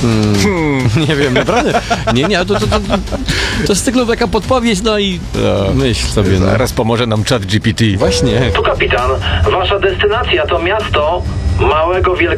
Nie wiem, naprawdę. Nie, to jest tylko taka podpowiedź, no i myśl sobie. No. Zaraz pomoże nam ChatGPT. Właśnie. Tu kapitan, wasza destynacja to miasto małego wielkiego